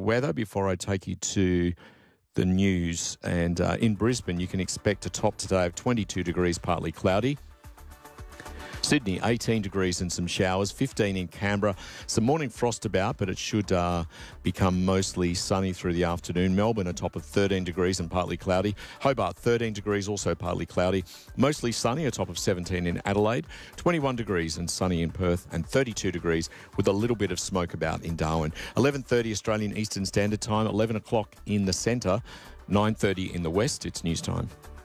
weather before I take you to the news. And in Brisbane, you can expect a top today of 22 degrees, partly cloudy. Sydney, 18 degrees and some showers, 15 in Canberra. Some morning frost about, but it should become mostly sunny through the afternoon. Melbourne, a top of 13 degrees and partly cloudy. Hobart, 13 degrees, also partly cloudy. Mostly sunny, a top of 17 in Adelaide. 21 degrees and sunny in Perth, and 32 degrees with a little bit of smoke about in Darwin. 11:30 Australian Eastern Standard Time, 11 o'clock in the centre, 9:30 in the west. It's news time.